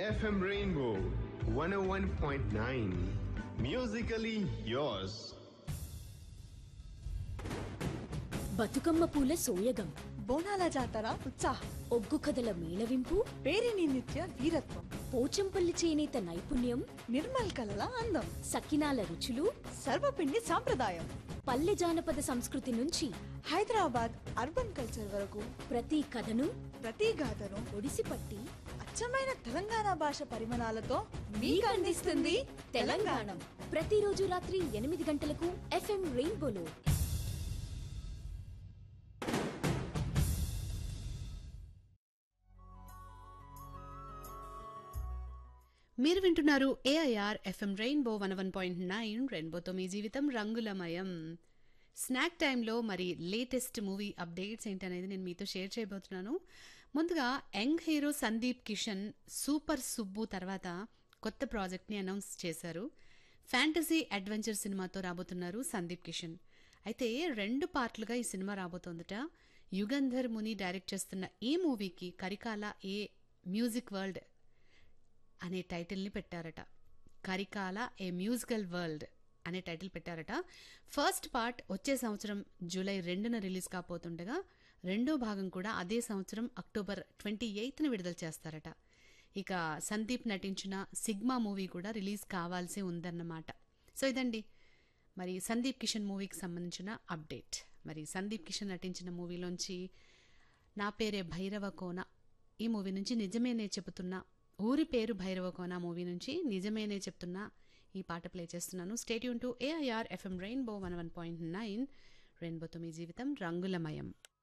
FM Rainbow 101.9. Musically yours. Bathukamma పూల సోయగం, బోనాల జాతర ఉత్సాహం, ఒగ్గు కథల మేళవింపు, పేరిణి నిత్య వీరత్వం, పోచంపల్లి చేనేత నైపుణ్యం, నిర్మల్ కలల అందం, సకినాల రుచులు, సర్వపిండి సాంప్రదాయం, పల్లె జానపద సంస్కృతి నుంచి హైదరాబాద్ అర్బన్ కల్చర్ వరకు ప్రతి కథను ప్రతి గాథను ఒడిసిపట్టి అచ్చమైన తెలంగాణ భాష పరిమాణాలతో మీకు అందిస్తుంది తెలంగాణ. ప్రతిరోజు రాత్రి 8 గంటలకు FM రెయిన్బోలో. మీరు వింటున్నారు ఏఐఆర్ ఎఫ్ఎం రెయిన్బో 101.9. రెయిన్బోతో మీ జీవితం రంగులమయం. స్నాక్ టైంలో మరి లేటెస్ట్ మూవీ అప్డేట్స్ ఏంటనేది నేను మీతో షేర్ చేయబోతున్నాను. ముందుగా young hero Sandeep Kishan super Subbu తర్వాత కొత్త ప్రాజెక్ట్ని అనౌన్స్ చేశారు. ఫ్యాంటసీ అడ్వెంచర్ సినిమాతో రాబోతున్నారు సందీప్ కిషన్. అయితే 2 పార్ట్లుగా ఈ సినిమా రాబోతోందట. యుగంధర్ ముని డైరెక్ట్ చేస్తున్న ఈ మూవీకి కరికాల ఏ మ్యూజిక్ వరల్డ్ అనే టైటిల్ని పెట్టారట. కరికాల ఏ మ్యూజికల్ వరల్డ్ అనే టైటిల్ పెట్టారట. ఫస్ట్ పార్ట్ వచ్చే సంవత్సరం జూలై 2న రిలీజ్ కాబోతుండగా రెండో భాగం కూడా అదే సంవత్సరం అక్టోబర్ 28న విడుదల చేస్తారట. ఇక సందీప్ నటించిన సిగ్మా మూవీ కూడా రిలీజ్ కావాల్సి ఉందన్నమాట. సో ఇదండి మరి సందీప్ కిషన్ మూవీకి సంబంధించిన అప్డేట్. మరి సందీప్ కిషన్ నటించిన మూవీలోంచి నా పేరే భైరవ కోన ఈ మూవీ నుంచి నిజమేనే చెబుతున్నా, ఊరి పేరు భైరవ కోన మూవీ నుంచి నిజమేనే చెప్తున్నా ఈ పాట ప్లే చేస్తున్నాను. Stay tune to AIR FM rainbow 101.9. రెయిన్బోతో మీ జీవితం రంగులమయం.